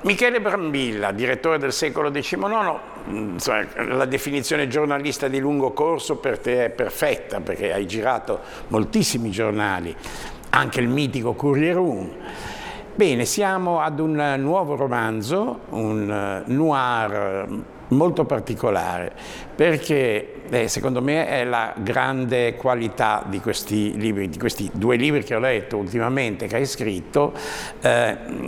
Michele Brambilla, direttore del Secolo XIX, insomma, la definizione giornalista di lungo corso per te è perfetta, perché hai girato moltissimi giornali, anche il mitico Corriere 1. Bene, siamo ad un nuovo romanzo, un noir molto particolare, perché secondo me è la grande qualità di questi libri, di questi due libri che ho letto ultimamente, che hai scritto,